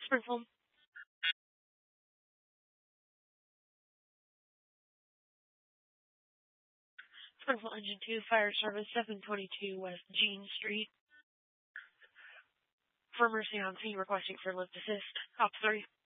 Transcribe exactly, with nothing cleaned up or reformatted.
Springfield. Springfield Engine two, Fire Service, seven twenty-two West Jean Street. For emergency on scene, requesting for lift assist. Op three.